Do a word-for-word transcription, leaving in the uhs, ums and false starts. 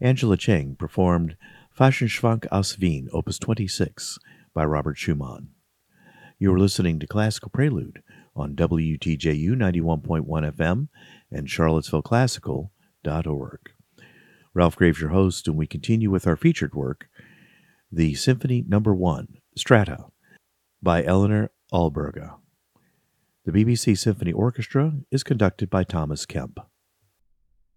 Angela Cheng performed Fashionschwank aus Wien, Opus twenty-six, by Robert Schumann. You are listening to Classical Prelude on W T J U ninety-one point one F M and charlottesville classical dot org. Ralph Graves, your host, and we continue with our featured work, the Symphony Number One, Strata, by Eleanor Alberga. The B B C Symphony Orchestra is conducted by Thomas Kemp.